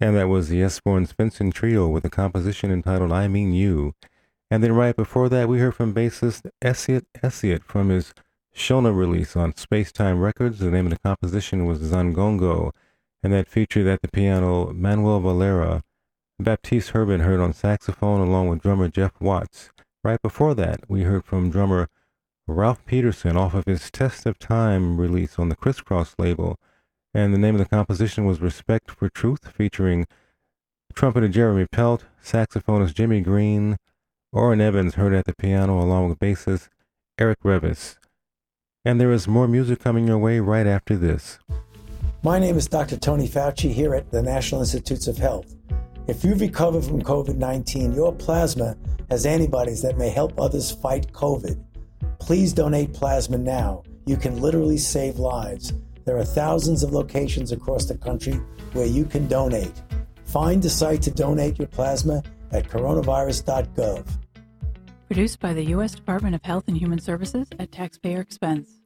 And that was the Esborn's Vincent Trio with a composition entitled I Mean You. And then right before that, we heard from bassist Essiet Essiet from his Shona release on Spacetime Records. The name of the composition was Zangongo, and that featured at the piano Manuel Valera. Baptiste Herbin heard on saxophone along with drummer Jeff Watts. Right before that, we heard from drummer Ralph Peterson off of his Test of Time release on the Crisscross label. And the name of the composition was Respect for Truth, featuring trumpeter Jeremy Pelt, saxophonist Jimmy Green, Orrin Evans heard at the piano along with bassist Eric Revis. And there is more music coming your way right after this. My name is Dr. Tony Fauci here at the National Institutes of Health. If you've recovered from COVID-19, your plasma has antibodies that may help others fight COVID. Please donate plasma now. You can literally save lives. There are thousands of locations across the country where you can donate. Find the site to donate your plasma at coronavirus.gov. Produced by the U.S. Department of Health and Human Services at taxpayer expense.